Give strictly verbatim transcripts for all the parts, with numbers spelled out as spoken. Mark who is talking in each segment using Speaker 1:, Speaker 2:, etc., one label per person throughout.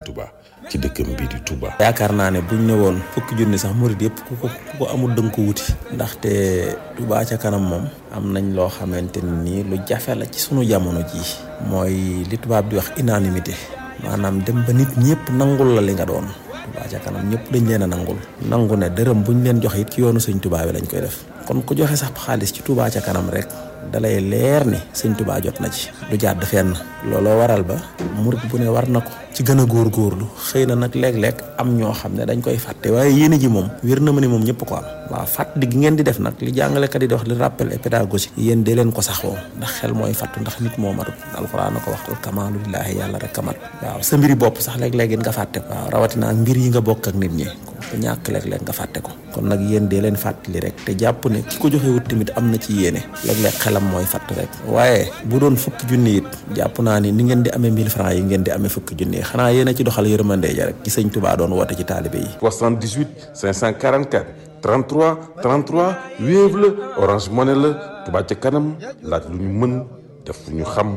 Speaker 1: Touba ci dëkkam bii di Touba.
Speaker 2: yaakaar naa ne buñ ne woon fukki junni sax murid yëpp ku ko ku ko amul dënk ko wuti ndaxte Touba ca kanam moom am nañ loo xamante ni lu jafe la ci sunu jamono jii mooy li tubaab di wax unanimité maanaam dem ba nit ñëpp nangul la li nga doon. Touba ca kanam ñëpp dañ leen a nangul nangu ne dërëm buñ leen joxe it ci yoonu sëñ Touba bi lañ koy def kon ku joxe sax xaalis ci Touba ca kanam rek dalay leer ni sëñ Touba jot na ci du jàdd fenn looloo waral ba murid bu ne war na ko ci gën a góorgóorlu xëy na nag léeg-léeg am ñoo xam ne dañ koy fàtte waaye yéene ji moom wér na ma ni moom ñëpp ko am waaw fàttali gi ngeen di def nag li jàngalekat yi di wax li rappel et pédagogique yéen dee leen ko saxoo ndax xel mooy fàttu ndax nit moo matut alxuraan na ko wax al kamaalu lillaahi yàlla rek kamat waaw sa mbiri bopp sax léeg-léeg nga fàtte ko waaw rawatina ak mbir yi nga bokk ak nit ñi ko ñàkk léeg-léeg nga fàtte ko kon nag yéen dee leen fàttali rek te jàpp ne ki ko joxe wut tamit am na ci yéene léeg-léeg xelam mooy fàtt rek waaye bu doon fukki junni it jàpp naa ni ni ngeen di amee mille francs yi ngeen di amee fukki junni xanaa yéen a ci doxal yërmande ja rek ci sëñ Touba doon woote ci taalibe yi.
Speaker 1: soixante-dix-huit cinq cent quarante-quatre trente-trois trente-trois Wave la Orange Money la Touba ca kanam laaj lu ñu mën def lu ñu xam.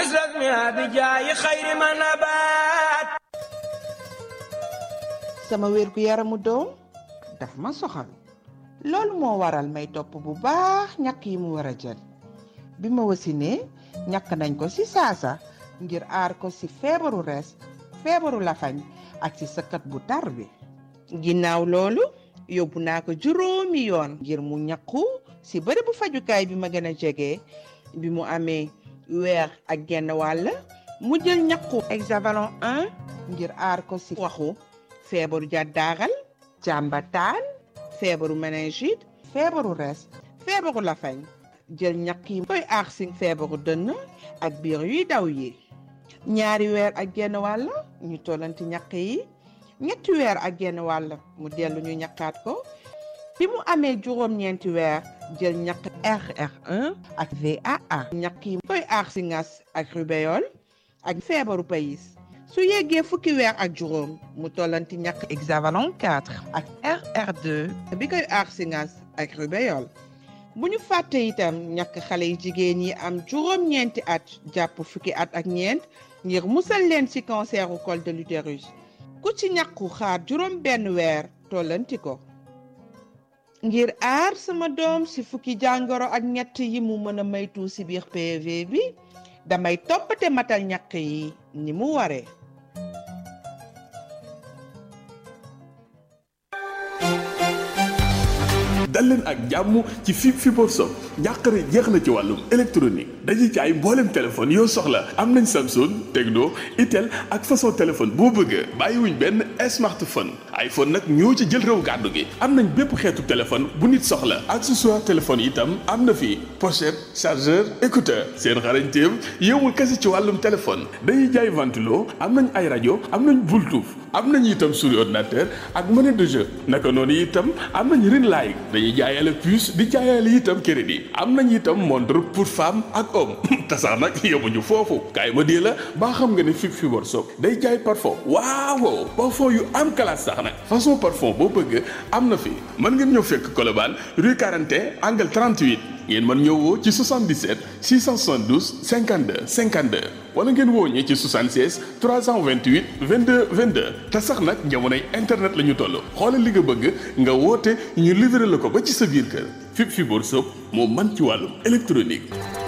Speaker 3: sama wér gu yaramu doom daf ma soxal loolu moo waral may topp bu baax ñàkk yi mu war a jël bi ma wasinee ñàkk nañ ko ci saasa ngir aar ko ci feebaru rees feebaru lafañ ak ci sëkkat bu tar bi ginnaaw loolu yóbbu naa ko juróomi yoon ngir mu ñàkku ci bërëbu fajukaay bi ma gën a jege bi mu amee weer ak genn wàll mu jël ñàkku hexavalon un ngir aar ko ci waxu feebaru jàddaaral jàmbataan feebaru méningite feebaru res feebaru lafañ jël ñàkk yi koy aar ci feebaru dënn ak biir yuy daw yi ñaari weer ak genn wàll ñu tollanti ñàkk yi ñetti weer ak genn wàll mu dellu ñu ñàkkaat ko bi mu amee juróom-ñeenti weer jël ñàkk R R un ak V A A ñàkk yi koy aar ci ngas ak rubéole ak feebaru payis su yeggee fukki weer ak juróom mu tollanti ñàkk hexavalon quatre ak R R deux bi koy aar ci ngas ak rubéole bu ñu fàtte itam ñàkk xale yi jigéen yi am juróom-ñeenti at jàpp fukki at ak ñeent ngir musal leen ci canceru col de l'utérus ku ci ñàkku xaar juróom benn weer tollanti ko ngir aar sama doom ci fukki jàngoro ak ñett yi mu mën a maytu ci biir P V bi damay toppate matal ñàkk yi ni mu waree.
Speaker 4: dal leen ak jàmm ci fi Fibre Shop njàqare jeex na ci wàllum électronique dañuy jaay mboolem téléphone yoo soxla am nañ Samsung Tecno Itel ak façon téléphone boo bëgg bàyyiwuñ benn smartphone iPhone nag ñoo ci jël réew gàddu gi am nañ bépp xeetu téléphone bu nit soxla accessoire téléphone itam am na fi pochette chargeur écouteur seen xarañteem yowul kese ci wàllum téléphone dañuy jaay ventilo am nañ ay rajo am nañ Bluetooth am nañ itam souris ordinateur ak monnaie de jeu naka noonu itam am nañ ring light dañuy jaayale puce di jaayale itam crédit am nañ itam montre pour femme ak homme te sax nag yemuñu foofu kaay ma dee la baa xam nga ne fi Fibre Shop day jaay parfum waaw parfum yu am classe sax nag façon parfum boo bëgg am na fi mën ngeen ñëw fekk Colobane rue quarante et un angle trente-huit ngeen mën ñëw woo ci soixante-dix-sept six cent soixante-douze cinquante-deux cinquante-deux wala ngeen woo ñi ci soixante-seize trois cent vingt-huit vingt-deux vingt-deux te sax nag jamonoy internet la ñu toll xoolal li nga bëgg nga woote ñu livré la ko ba ci sa biir kër fi Fibre Shop moo man ci wàllum électronique.